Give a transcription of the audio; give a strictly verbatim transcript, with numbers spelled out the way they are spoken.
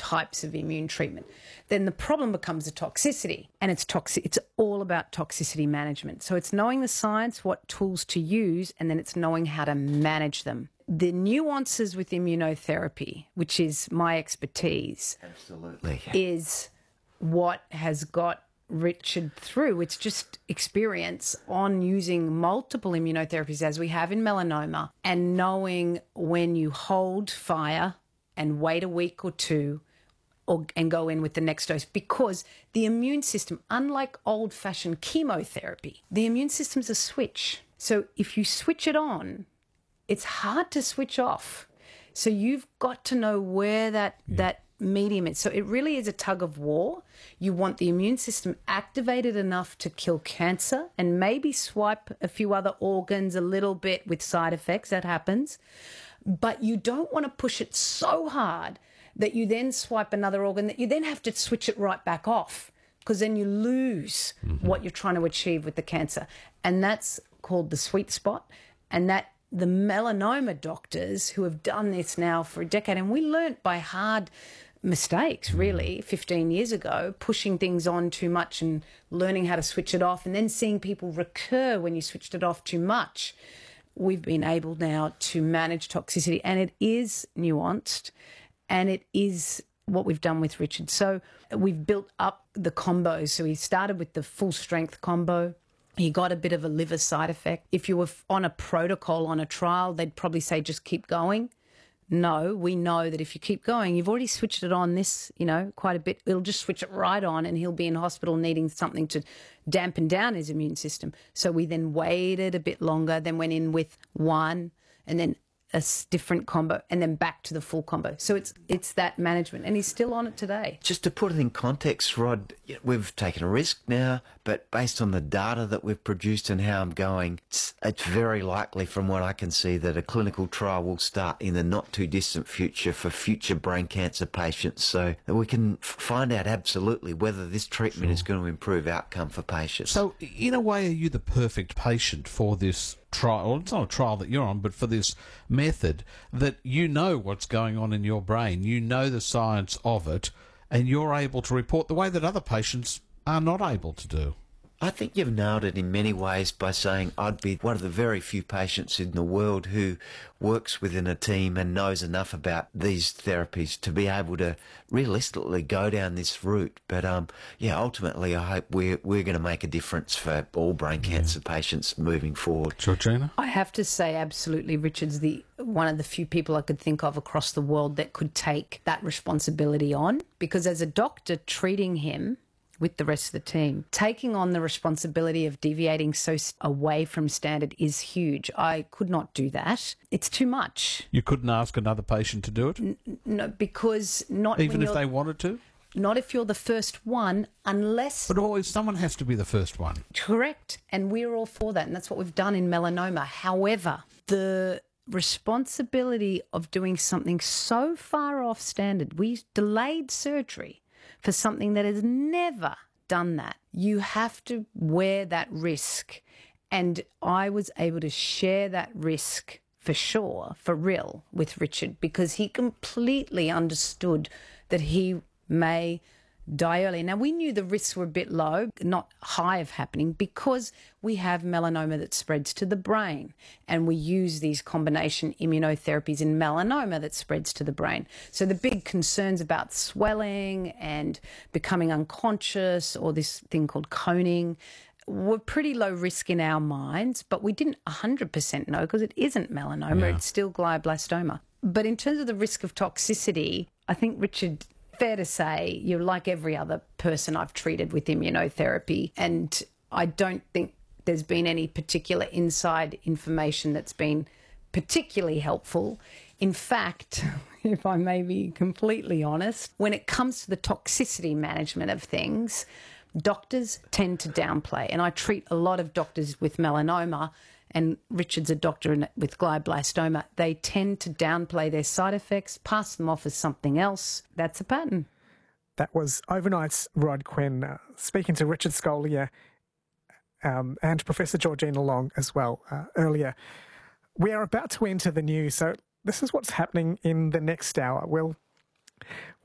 types of immune treatment. Then the problem becomes the toxicity, and it's toxic. It's all about toxicity management. So it's knowing the science, what tools to use, and then it's knowing how to manage them. The nuances with immunotherapy, which is my expertise, absolutely, is what has got Richard through. It's just experience on using multiple immunotherapies as we have in melanoma, and knowing when you hold fire and wait a week or two or, and go in with the next dose, because the immune system, unlike old-fashioned chemotherapy, the immune system's a switch. So if you switch it on, it's hard to switch off. So you've got to know where that, yeah. that medium is. So it really is a tug of war. You want the immune system activated enough to kill cancer and maybe swipe a few other organs a little bit with side effects. That happens. But you don't want to push it so hard that you then swipe another organ that you then have to switch it right back off, because then you lose mm-hmm. what you're trying to achieve with the cancer. And that's called the sweet spot. And that the melanoma doctors who have done this now for a decade, and we learnt by hard mistakes, really, fifteen years ago, pushing things on too much and learning how to switch it off, and then seeing people recur when you switched it off too much. We've been able now to manage toxicity, and it is nuanced, and it is what we've done with Richard. So we've built up the combos. So we started with the full strength combo. He got a bit of a liver side effect. If you were on a protocol on a trial, they'd probably say just keep going. No, we know that if you keep going, you've already switched it on this, you know, quite a bit. It'll just switch it right on, and he'll be in hospital needing something to dampen down his immune system. So we then waited a bit longer, then went in with one, and then a s- different combo, and then back to the full combo. So it's it's that management, and he's still on it today. Just to put it in context, Rod, we've taken a risk now, but based on the data that we've produced and how I'm going, it's, it's very likely from what I can see that a clinical trial will start in the not too distant future for future brain cancer patients, so that we can f- find out absolutely whether this treatment sure. is going to improve outcome for patients. So in a way, are you the perfect patient for this trial? Well, it's not a trial that you're on, but for this method, that you know what's going on in your brain, you know the science of it, and you're able to report the way that other patients are not able to do. I think you've nailed it in many ways by saying I'd be one of the very few patients in the world who works within a team and knows enough about these therapies to be able to realistically go down this route. But um, yeah, ultimately, I hope we're we're going to make a difference for all brain cancer yeah. patients moving forward. Georgina? I have to say, absolutely, Richard's the one of the few people I could think of across the world that could take that responsibility on, because as a doctor treating him with the rest of the team, taking on the responsibility of deviating so away from standard is huge. I could not do that. It's too much. You couldn't ask another patient to do it? N- no, because not even when if you're, they wanted to? Not if you're the first one, unless... But always someone has to be the first one. Correct. And we're all for that, and that's what we've done in melanoma. However, the responsibility of doing something so far off standard, we delayed surgery for something that has never done that. You have to wear that risk. And I was able to share that risk for sure, for real, with Richard, because he completely understood that he may die early. Now, we knew the risks were a bit low, not high of happening, because we have melanoma that spreads to the brain, and we use these combination immunotherapies in melanoma that spreads to the brain. So the big concerns about swelling and becoming unconscious, or this thing called coning, were pretty low risk in our minds, but we didn't one hundred percent know, because it isn't melanoma, yeah. It's still glioblastoma. But in terms of the risk of toxicity, I think Richard... fair to say, you're like every other person I've treated with immunotherapy, and I don't think there's been any particular inside information that's been particularly helpful. In fact, if I may be completely honest, when it comes to the toxicity management of things, doctors tend to downplay, and I treat a lot of doctors with melanoma, and Richard's a doctor in, with glioblastoma. They tend to downplay their side effects, pass them off as something else. That's a pattern. That was Overnight's Rod Quinn uh, speaking to Richard Scolia um, and Professor Georgina Long as well uh, earlier. We are about to enter the news, so this is what's happening in the next hour. We'll,